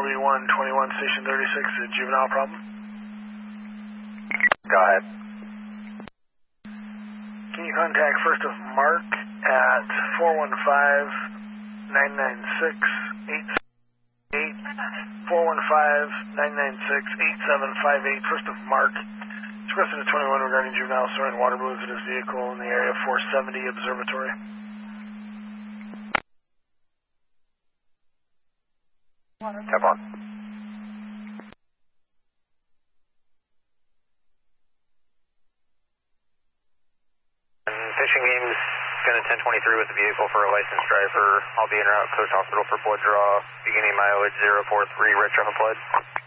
RB121, Station 36, a juvenile problem. Go ahead. Can you contact First of Mark at 415-996-8758? 415-996-8758, First of Mark. Expressing to 21 regarding juvenile storing water balloons in his vehicle in the area 470 Observatory. Step on. Fishing game's gonna 1023 with the vehicle for a licensed driver. I'll be en route Coast Hospital for blood draw, beginning mileage 043, red traffic blood.